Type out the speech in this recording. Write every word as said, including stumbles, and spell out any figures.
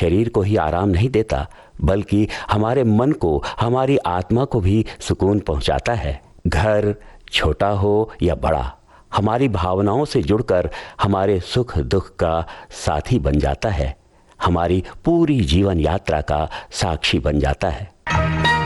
शरीर को ही आराम नहीं देता, बल्कि हमारे मन को, हमारी आत्मा को भी सुकून पहुंचाता है। घर छोटा हो या बड़ा, हमारी भावनाओं से जुड़कर हमारे सुख दुख का साथी बन जाता है, हमारी पूरी जीवन यात्रा का साक्षी बन जाता है।